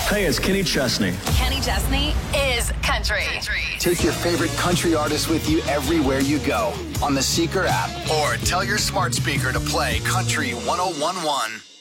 Hey, it's Kenny Chesney. Kenny Chesney is country. Take your favorite country artist with you everywhere you go on the Seeker app or tell your smart speaker to play Country 1011.